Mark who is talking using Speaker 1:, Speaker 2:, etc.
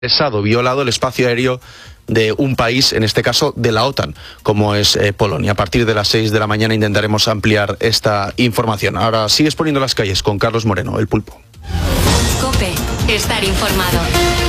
Speaker 1: violado el espacio aéreo de un país, en este caso de la OTAN, como es Polonia. A partir de las 6 de la mañana intentaremos ampliar esta información. Ahora sigues poniendo las calles con Carlos Moreno, el Pulpo.
Speaker 2: COPE, estar informado.